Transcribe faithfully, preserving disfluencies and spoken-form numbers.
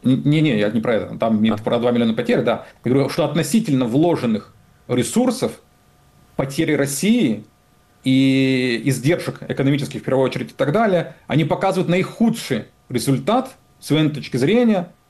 Не-не, я не про это. Там А, про два миллиона потерь, да. Я говорю, что относительно вложенных ресурсов потери России и издержек экономических, в первую очередь, и так далее, они показывают наихудший результат с военной точки зрения